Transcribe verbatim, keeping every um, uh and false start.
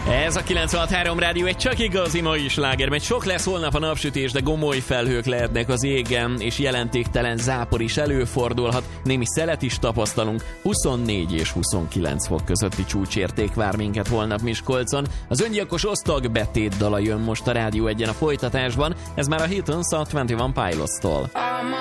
Ez a kilencvenhat három rádió egy csak igazi mai sláger, mert sok lesz holnap a napsütés, de gomoly felhők lehetnek az égen, és jelentéktelen zápor is előfordulhat, némi szelet is tapasztalunk, huszonnégy és huszonkilenc fok közötti csúcsérték vár minket holnap Miskolcon. Az öngyilkos osztag betét dala jön most a Rádió egyen a folytatásban, ez már a Hitons a huszonegy Pilots-tól.